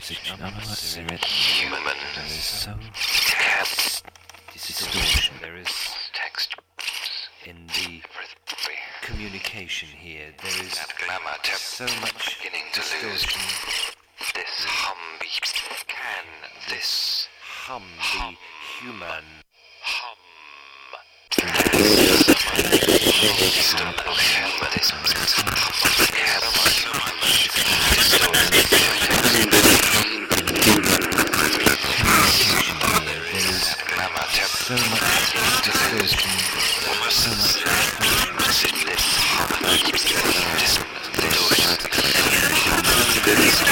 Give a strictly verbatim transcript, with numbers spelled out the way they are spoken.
human. There is so Cat distortion. There is text in the communication here. There is that glamour so much beginning to lose. distortion. This hum be can this Hum Hum. be human. hum this So much distortion. So much this